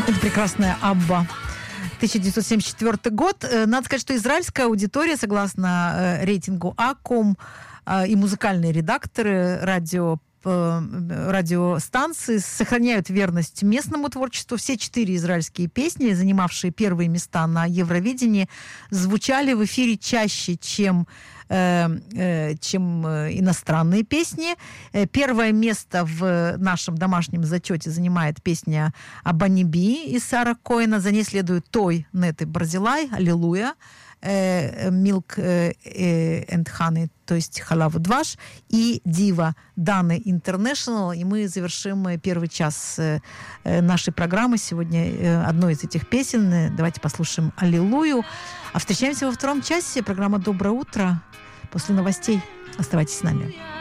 Это прекрасная Абба. 1974 год. Надо сказать, что израильская аудитория, согласно рейтингу Аком, и музыкальные редакторы радиостанции сохраняют верность местному творчеству. Все 4 израильские песни, занимавшие первые места на Евровидении, звучали в эфире чаще, чем иностранные песни. Первое место в нашем домашнем зачете занимает песня «Абаниби» из Сара Коэна. За ней следует «Той» Неты Барзилай, «Аллилуйя», «Milk and Honey», то есть «Халав и Дваш», и «Дива» Даны International. И мы завершим первый час нашей программы сегодня одной из этих песен. Давайте послушаем «Аллилуйю». А встречаемся во втором часе. Программа «Доброе утро» после новостей. Оставайтесь с нами.